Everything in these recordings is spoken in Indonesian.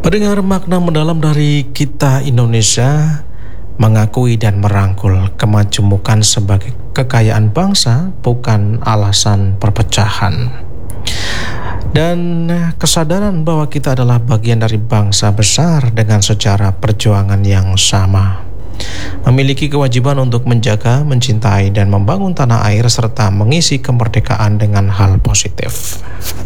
Mendengar makna mendalam dari kita Indonesia, mengakui dan merangkul kemajemukan sebagai kekayaan bangsa bukan alasan perpecahan. Dan kesadaran bahwa kita adalah bagian dari bangsa besar dengan sejarah perjuangan yang sama. Memiliki kewajiban untuk menjaga, mencintai, dan membangun tanah air serta mengisi kemerdekaan dengan hal positif.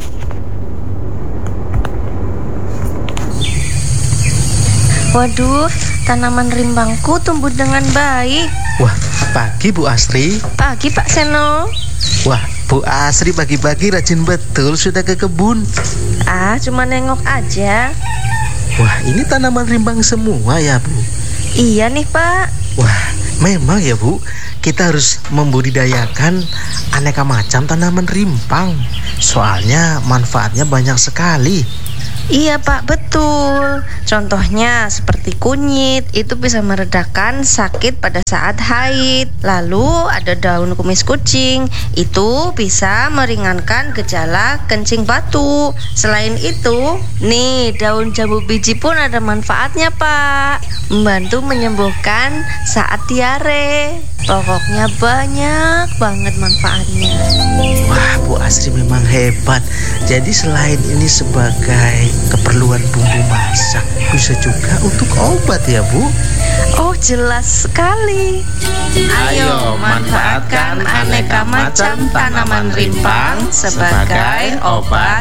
Waduh, tanaman rimbangku tumbuh dengan baik. Wah, pagi Bu Asri. Pagi Pak Seno. Wah, Bu Asri pagi-pagi rajin betul sudah ke kebun. Cuma nengok aja. Wah, ini tanaman rimbang semua ya Bu? Iya nih Pak. Wah, memang ya Bu, kita harus membudidayakan aneka macam tanaman rimpang. Soalnya manfaatnya banyak sekali. Iya Pak, betul. Contohnya seperti kunyit, itu bisa meredakan sakit pada saat haid. Lalu ada daun kumis kucing, itu bisa meringankan gejala kencing batu. Selain itu, nih daun jambu biji pun ada manfaatnya Pak. Membantu menyembuhkan saat diare. Pokoknya banyak banget manfaatnya. Wah, Bu Asri memang hebat. Jadi selain ini sebagai keperluan bumbu masak, bisa juga untuk obat ya Bu? Oh, jelas sekali. Ayo manfaatkan aneka macam tanaman rimpang sebagai obat